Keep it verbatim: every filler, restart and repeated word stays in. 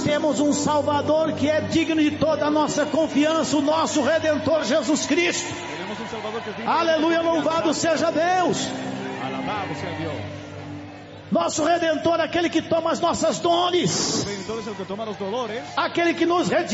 temos um Salvador que é digno de toda a nossa confiança, o nosso Redentor Jesus Cristo. Aleluia, louvado seja Deus. Nosso Redentor, aquele que toma as nossas dores, aquele que nos redime.